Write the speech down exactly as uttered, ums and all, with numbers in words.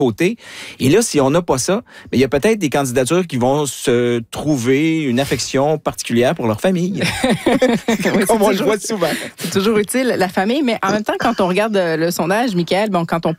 côté. Et là, si on n'a pas ça, il y a peut-être des candidatures qui vont se trouver une affection particulière pour leur famille. Oui, comme on toujours, le voit souvent. C'est toujours utile, la famille. Mais en même temps, quand on regarde le sondage, Michael, bon, quand on